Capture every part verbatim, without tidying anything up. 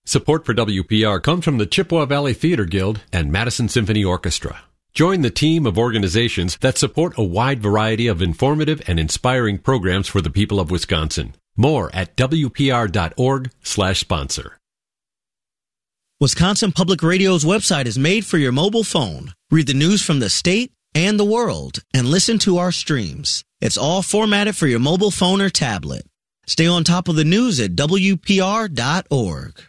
Support for W P R comes from the Chippewa Valley Theater Guild and Madison Symphony Orchestra. Join the team of organizations that support a wide variety of informative and inspiring programs for the people of Wisconsin. More at W P R dot org slash sponsor. Wisconsin Public Radio's website is made for your mobile phone. Read the news from the state and the world and listen to our streams. It's all formatted for your mobile phone or tablet. Stay on top of the news at W P R dot org.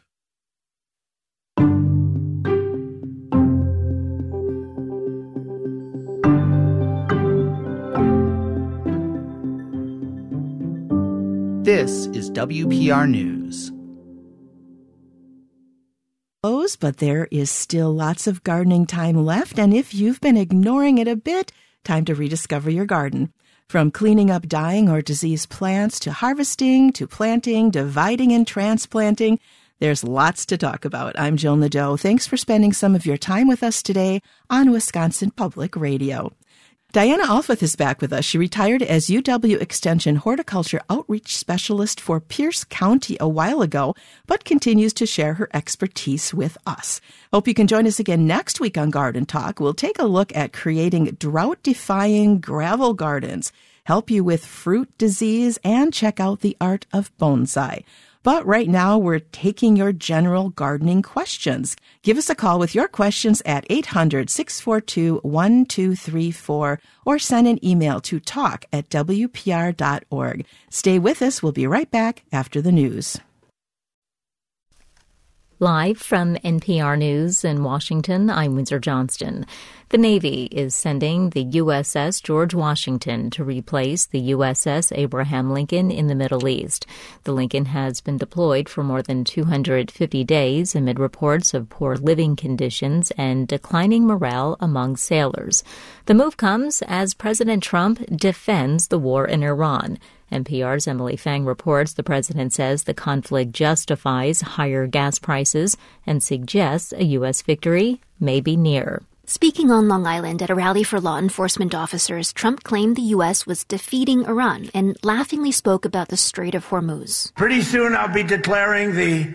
This is W P R News. But there is still lots of gardening time left, and if you've been ignoring it a bit, time to rediscover your garden. From cleaning up dying or diseased plants to harvesting to planting, dividing and transplanting, there's lots to talk about. I'm Jill Nadeau. Thanks for spending some of your time with us today on Wisconsin Public Radio. Diana Alfith is back with us. She retired as U W Extension Horticulture Outreach Specialist for Pierce County a while ago, but continues to share her expertise with us. Hope you can join us again next week on Garden Talk. We'll take a look at creating drought-defying gravel gardens, help you with fruit disease, and check out the art of bonsai. But right now, we're taking your general gardening questions. Give us a call with your questions at eight hundred, six four two, one two three four or send an email to talk at W P R dot org. Stay with us. We'll be right back after the news. Live from N P R News in Washington, I'm Windsor Johnston. The Navy is sending the U S S George Washington to replace the U S S Abraham Lincoln in the Middle East. The Lincoln has been deployed for more than two hundred fifty days amid reports of poor living conditions and declining morale among sailors. The move comes as President Trump defends the war in Iran. N P R's Emily Fang reports the president says the conflict justifies higher gas prices and suggests a U S victory may be near. Speaking on Long Island at a rally for law enforcement officers, Trump claimed the U S was defeating Iran and laughingly spoke about the Strait of Hormuz. Pretty soon I'll be declaring the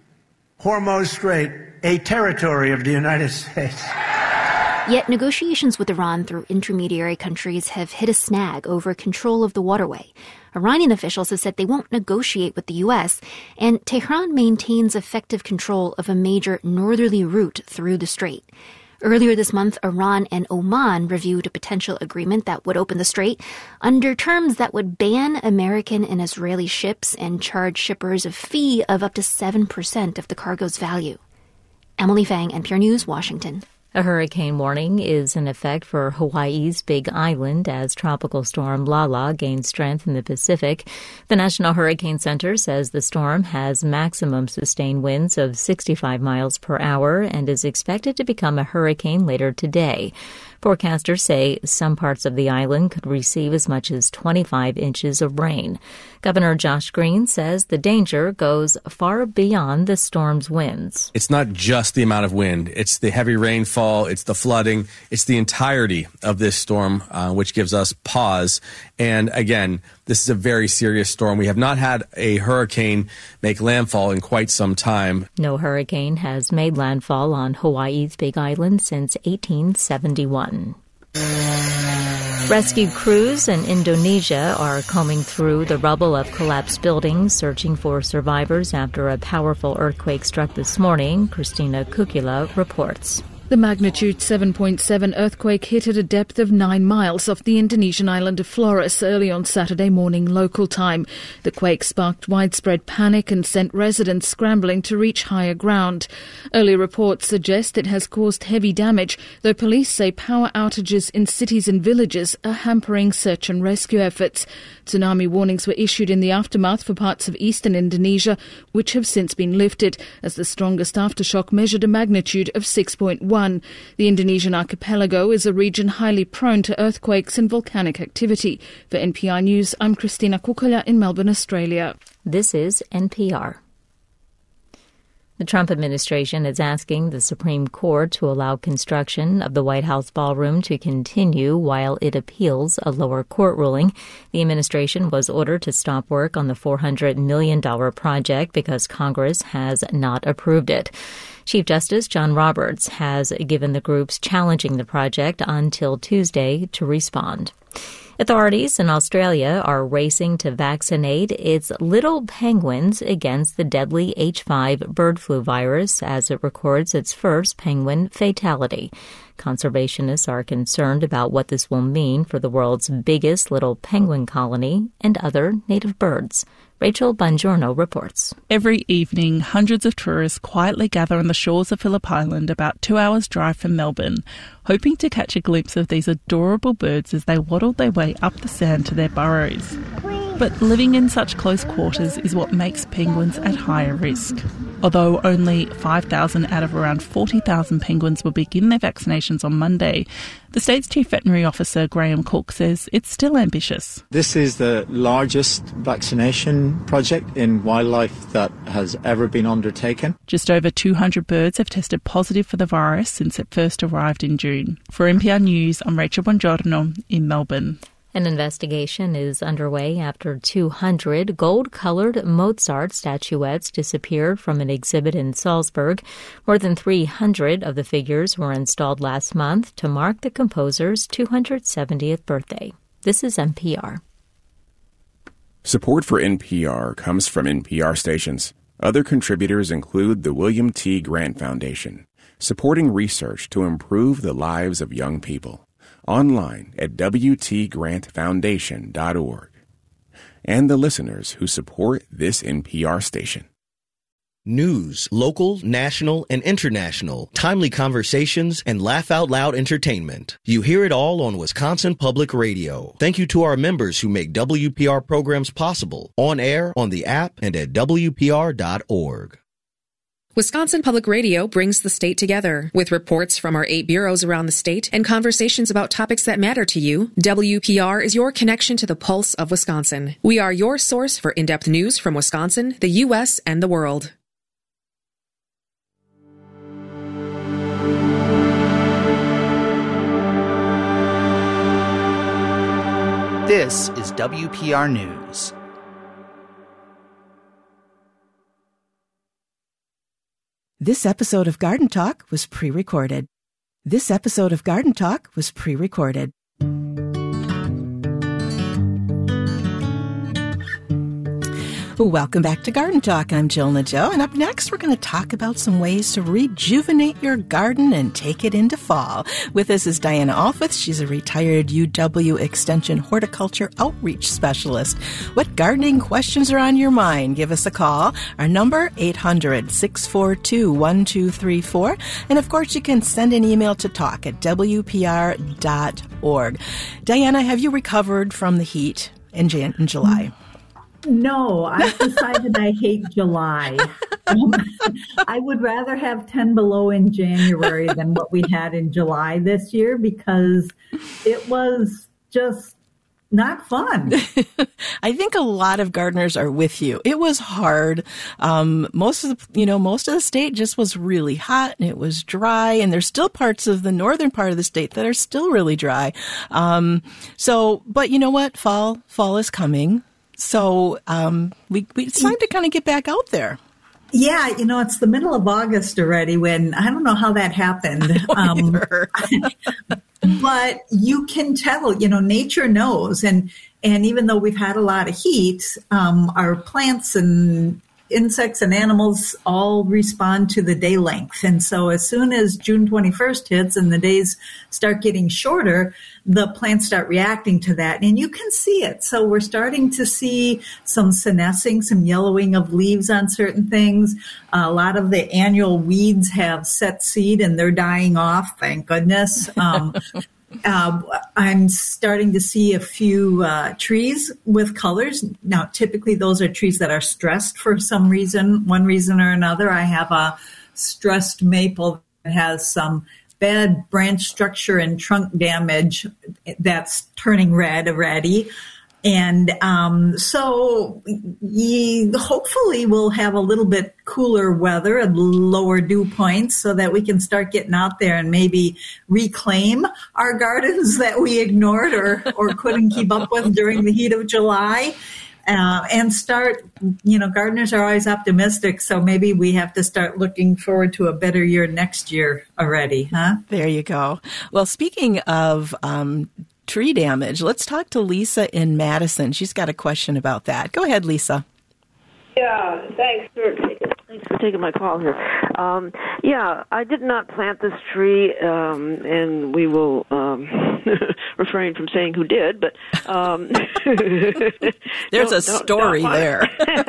Hormuz Strait a territory of the United States. Yet negotiations with Iran through intermediary countries have hit a snag over control of the waterway. Iranian officials have said they won't negotiate with the U S, and Tehran maintains effective control of a major northerly route through the strait. Earlier this month, Iran and Oman reviewed a potential agreement that would open the strait under terms that would ban American and Israeli ships and charge shippers a fee of up to seven percent of the cargo's value. Emily Fang, N P R News, Washington. A hurricane warning is in effect for Hawaii's Big Island as Tropical Storm Lala gains strength in the Pacific. The National Hurricane Center says the storm has maximum sustained winds of sixty-five miles per hour and is expected to become a hurricane later today. Forecasters say some parts of the island could receive as much as twenty-five inches of rain. Governor Josh Green says the danger goes far beyond the storm's winds. It's not just the amount of wind. It's the heavy rainfall. It's the flooding. It's the entirety of this storm, uh, which gives us pause. And again, this is a very serious storm. We have not had a hurricane make landfall in quite some time. No hurricane has made landfall on Hawaii's Big Island since eighteen seventy-one. Rescue crews in Indonesia are combing through the rubble of collapsed buildings, searching for survivors after a powerful earthquake struck this morning. Christina Kukula reports. The magnitude seven point seven earthquake hit at a depth of nine miles off the Indonesian island of Flores early on Saturday morning local time. The quake sparked widespread panic and sent residents scrambling to reach higher ground. Early reports suggest it has caused heavy damage, though police say power outages in cities and villages are hampering search and rescue efforts. Tsunami warnings were issued in the aftermath for parts of eastern Indonesia, which have since been lifted, as the strongest aftershock measured a magnitude of six point one. The Indonesian archipelago is a region highly prone to earthquakes and volcanic activity. For N P R News, I'm Christina Kukula in Melbourne, Australia. This is N P R. The Trump administration is asking the Supreme Court to allow construction of the White House ballroom to continue while it appeals a lower court ruling. The administration was ordered to stop work on the four hundred million dollars project because Congress has not approved it. Chief Justice John Roberts has given the groups challenging the project until Tuesday to respond. Authorities in Australia are racing to vaccinate its little penguins against the deadly H five bird flu virus as it records its first penguin fatality. Conservationists are concerned about what this will mean for the world's biggest little penguin colony and other native birds. Rachel Bongiorno reports. Every evening, hundreds of tourists quietly gather on the shores of Phillip Island, about two hours' drive from Melbourne, hoping to catch a glimpse of these adorable birds as they waddle their way up the sand to their burrows. But living in such close quarters is what makes penguins at higher risk. Although only five thousand out of around forty thousand penguins will begin their vaccinations on Monday, the state's chief veterinary officer, Graham Cook, says it's still ambitious. This is the largest vaccination project in wildlife that has ever been undertaken. Just over two hundred birds have tested positive for the virus since it first arrived in June. For N P R News, I'm Rachel Bongiorno in Melbourne. An investigation is underway after two hundred gold-colored Mozart statuettes disappeared from an exhibit in Salzburg. More than three hundred of the figures were installed last month to mark the composer's two hundred seventieth birthday. This is N P R. Support for N P R comes from N P R stations. Other contributors include the William T. Grant Foundation, supporting research to improve the lives of young people. Online at w t grant foundation dot org. And the listeners who support this N P R station. News, local, national, and international, timely conversations, and laugh-out-loud entertainment. You hear it all on Wisconsin Public Radio. Thank you to our members who make W P R programs possible, on air, on the app, and at w p r dot org. Wisconsin Public Radio brings the state together. With reports from our eight bureaus around the state and conversations about topics that matter to you, W P R is your connection to the pulse of Wisconsin. We are your source for in-depth news from Wisconsin, the U S, and the world. This is W P R News. This episode of Garden Talk was pre-recorded. This episode of Garden Talk was pre-recorded. Welcome back to Garden Talk. I'm Jill Nadeau, and up next we're going to talk about some ways to rejuvenate your garden and take it into fall. With us is Diana Alfith. She's a retired U W Extension horticulture outreach specialist. What gardening questions are on your mind? Give us a call. Our number, eight hundred, six four two, one two three four. And of course, you can send an email to talk at w p r dot org. Diana, have you recovered from the heat in, Jan- in July? No, I've decided I hate July. Um, I would rather have ten below in January than what we had in July this year because it was just not fun. I think a lot of gardeners are with you. It was hard. Um, most of the, you know, most of the state just was really hot and it was dry. And there's still parts of the northern part of the state that are still really dry. Um, so, but you know what? Fall, fall is coming. So um, we, we it's time to kind of get back out there. Yeah, you know, it's the middle of August already when I don't know how that happened. Um, but you can tell, you know, nature knows. And, and even though we've had a lot of heat, um, our plants and insects and animals all respond to the day length. And so as soon as June twenty-first hits and the days start getting shorter, the plants start reacting to that. And you can see it. So we're starting to see some senescing, some yellowing of leaves on certain things. Uh, a lot of the annual weeds have set seed and they're dying off, thank goodness. Um, Uh, I'm starting to see a few uh, trees with colors. Now, typically those are trees that are stressed for some reason, one reason or another. I have a stressed maple that has some bad branch structure and trunk damage that's turning red already. And um, so ye, hopefully we'll have a little bit cooler weather and lower dew points so that we can start getting out there and maybe reclaim our gardens that we ignored or, or couldn't keep up with during the heat of July. Uh, and start, you know, gardeners are always optimistic, so maybe we have to start looking forward to a better year next year already, huh? There you go. Well, speaking of um, tree damage, let's talk to Lisa in Madison. She's got a question about that. Go ahead, Lisa. Yeah, thanks for taking, thanks for taking my call here. Um, yeah, I did not plant this tree, um, and we will um, refrain from saying who did, but um, there's a story there.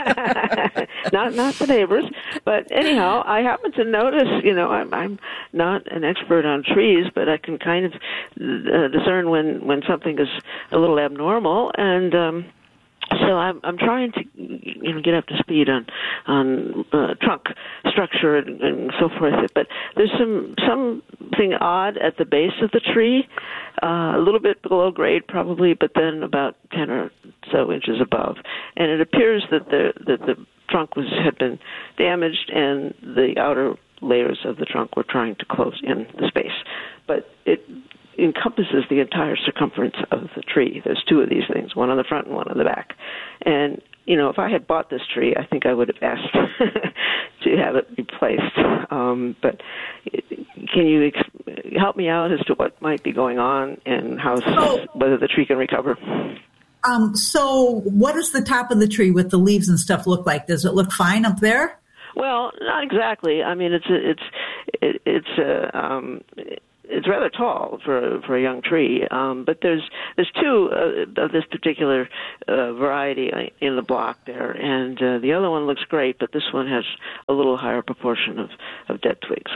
not not the neighbors, but anyhow, I happen to notice. You know, I'm I'm not an expert on trees, but I can kind of uh, discern when when something is a little abnormal, and um, so I'm I'm trying to you know get up to speed on on uh, trunk structure and, and so forth. But there's some something odd at the base of the tree, uh, a little bit below grade probably, but then about ten or so inches above. And it appears that the that the trunk was had been damaged, and the outer layers of the trunk were trying to close in the space. But it encompasses the entire circumference of the tree. There's two of these things, one on the front and one on the back. And, you know, if I had bought this tree, I think I would have asked to have it replaced. Um, but can you ex- help me out as to what might be going on and how so, whether the tree can recover? Um, so what does the top of the tree with the leaves and stuff look like? Does it look fine up there? Well, not exactly. I mean, it's a, it's it, it's a, um, it's rather tall for for a young tree. Um, but there's there's two uh, of this particular uh, variety in the block there, and uh, the other one looks great, but this one has a little higher proportion of, of dead twigs.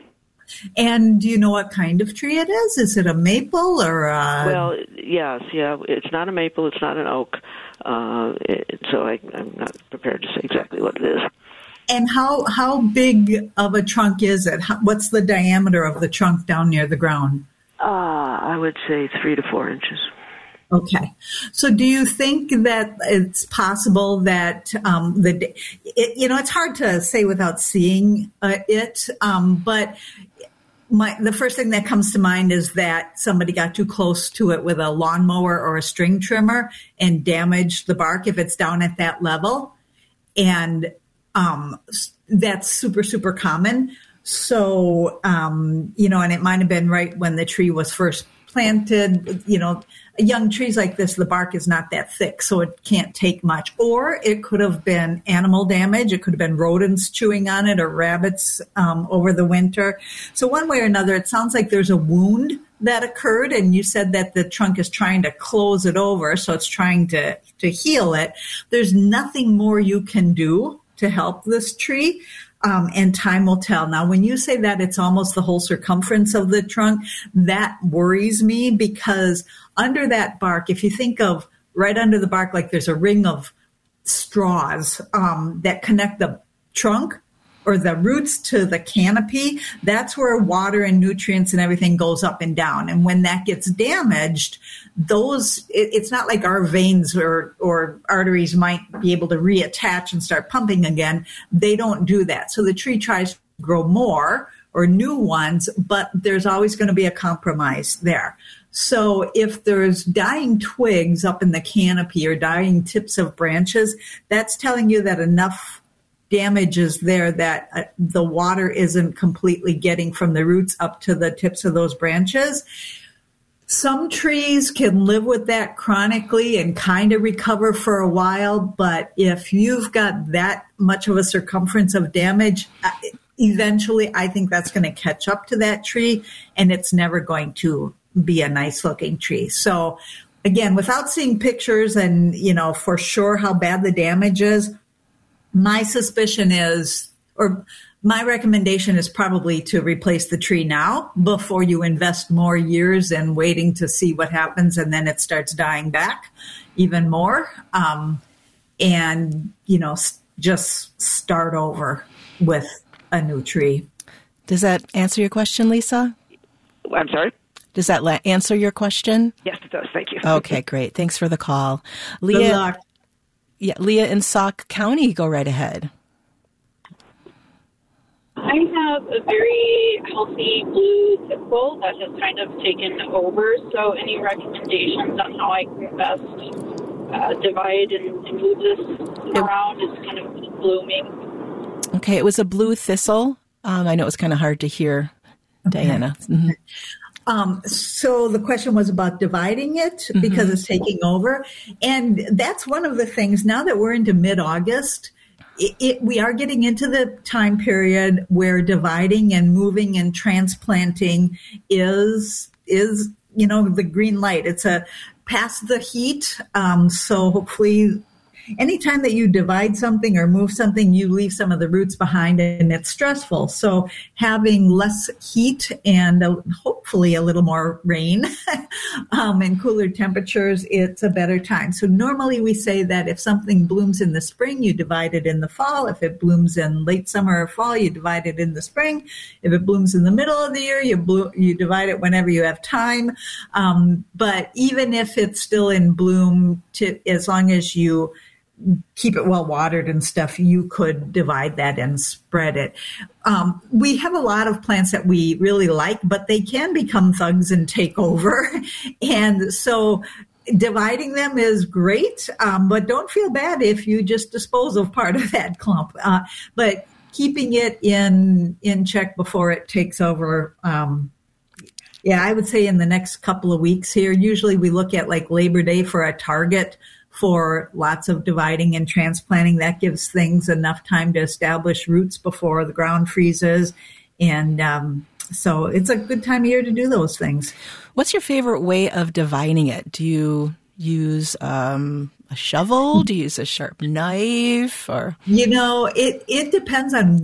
And do you know what kind of tree it is? Is it a maple or a... Well, yes, yeah. It's not a maple. It's not an oak. Uh, it, so I, I'm not prepared to say exactly what it is. And how how big of a trunk is it? How, what's the diameter of the trunk down near the ground? Uh, I would say three to four inches. Okay. So do you think that it's possible that um, the, it, you know, it's hard to say without seeing uh, it, um, but my, the first thing that comes to mind is that somebody got too close to it with a lawnmower or a string trimmer and damaged the bark if it's down at that level. And um, that's super, super common. So, um, you know, and it might have been right when the tree was first planted. You know, young trees like this, the bark is not that thick, so it can't take much. Or it could have been animal damage. It could have been rodents chewing on it or rabbits um, over the winter. So one way or another, it sounds like there's a wound that occurred, and you said that the trunk is trying to close it over, so it's trying to, to heal it. There's nothing more you can do to help this tree. Um, and time will tell. Now, when you say that it's almost the whole circumference of the trunk, that worries me, because under that bark, if you think of right under the bark, like there's a ring of straws um, that connect the trunk or the roots to the canopy, that's where water and nutrients and everything goes up and down. And when that gets damaged, those, it, it's not like our veins or, or arteries might be able to reattach and start pumping again. They don't do that. So the tree tries to grow more or new ones, but there's always going to be a compromise there. So if there's dying twigs up in the canopy or dying tips of branches, that's telling you that enough damage is there that uh, the water isn't completely getting from the roots up to the tips of those branches. Some trees can live with that chronically and kind of recover for a while, but if you've got that much of a circumference of damage, uh, eventually I think that's going to catch up to that tree, and it's never going to be a nice looking tree. So again, without seeing pictures and, you know, for sure how bad the damage is, my suspicion is, or my recommendation is probably to replace the tree now before you invest more years in waiting to see what happens, and then it starts dying back even more. Um, and, you know, just start over with a new tree. Does that answer your question, Lisa? I'm sorry? Does that la- answer your question? Yes, it does. Thank you. Okay, great. Thanks for the call. Leah. Good luck. Yeah, Leah in Sauk County, go right ahead. I have a very healthy blue thistle that has kind of taken over. So any recommendations on how I can best uh, divide and, and move this around? It's kind of blooming. Okay, it was a blue thistle. Um, I know it was kind of hard to hear, okay. Diana. Mm-hmm. Um, so the question was about dividing it because mm-hmm. it's taking over. And that's one of the things, now that we're into mid-August, it, it, we are getting into the time period where dividing and moving and transplanting is, is, you know, the green light. It's a past the heat. Um, so hopefully anytime that you divide something or move something, you leave some of the roots behind and it's stressful. So having less heat and uh, hopefully a little more rain um, and cooler temperatures, it's a better time. So normally we say that if something blooms in the spring, you divide it in the fall. If it blooms in late summer or fall, you divide it in the spring. If it blooms in the middle of the year, you blo- you divide it whenever you have time. Um, but even if it's still in bloom, to, as long as you keep it well watered and stuff, you could divide that and spread it. Um, we have a lot of plants that we really like, but they can become thugs and take over. And so dividing them is great, um, but don't feel bad if you just dispose of part of that clump. Uh, but keeping it in in check before it takes over. Um, yeah, I would say in the next couple of weeks here, usually we look at like Labor Day for a target for lots of dividing and transplanting. That gives things enough time to establish roots before the ground freezes. And um, so it's a good time of year to do those things. What's your favorite way of dividing it? Do you use um, a shovel? Do you use a sharp knife? Or You know, it, it depends on